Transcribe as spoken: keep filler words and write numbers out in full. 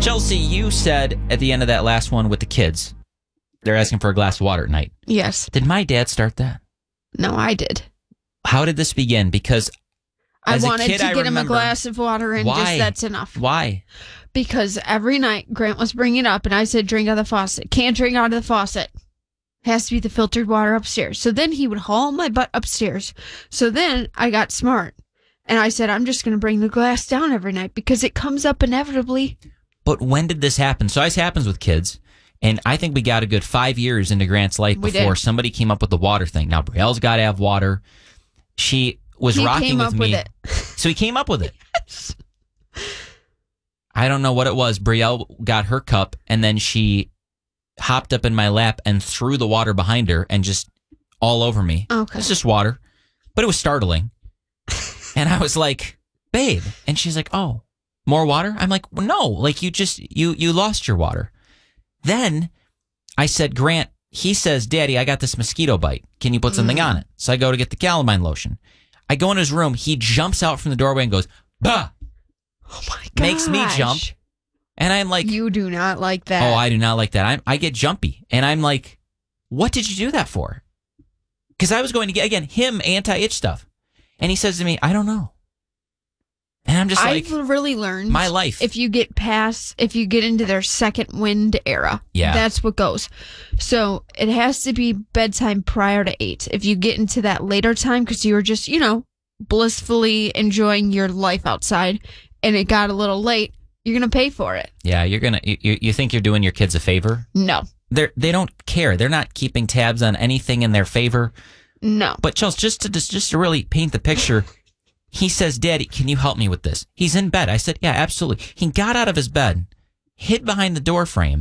Chelsea, you said at the end of that last one with the kids, they're asking for a glass of water at night. Yes. Did my dad start that? No, I did. How did this begin? Because I as wanted a kid, to I get him a remember- glass of water and Why? just that's enough. Why? Because every night Grant was bringing it up and I said, drink out of the faucet. Can't drink out of the faucet. Has to be the filtered water upstairs. So then he would haul my butt upstairs. So then I got smart. And I said, I'm just going to bring the glass down every night because it comes up inevitably. But when did this happen? So this happens with kids. And I think we got a good five years into Grant's life We before did. somebody came up with the water thing. Now, Brielle's got to have water. She was He rocking came with up me. with it. So he came up with it. I don't know what it was. Brielle got her cup, and then she hopped up in my lap and threw the water behind her and just all over me. Okay. It's just water. But it was startling. And I was like, babe. And she's like, oh, more water? I'm like, well, no, like you just, you, you lost your water. Then I said, Grant, he says, Daddy, I got this mosquito bite. Can you put something Mm. on it? So I go to get the calamine lotion. I go in his room. He jumps out from the doorway and goes, bah! Oh my gosh. Makes me jump. And I'm like, You do not like that. oh, I do not like that. I'm, I get jumpy. And I'm like, what did you do that for? Because I was going to get, again, him anti-itch stuff. And he says to me, I don't know. And I'm just like, I've really learned my life. If you get past, if you get into their second wind era, Yeah. that's what goes. So it has to be bedtime prior to eight. If you get into that later time, because you were just, you know, blissfully enjoying your life outside, and it got a little late, you're gonna pay for it. Yeah, you're going to, you, you think you're doing your kids a favor? No, They're, they don't care. They're not keeping tabs on anything in their favor. no. But Chelsea, just to, just, just to really paint the picture, he says, Daddy, can you help me with this? He's in bed. I said, yeah, absolutely. He got out of his bed, hid behind the door frame,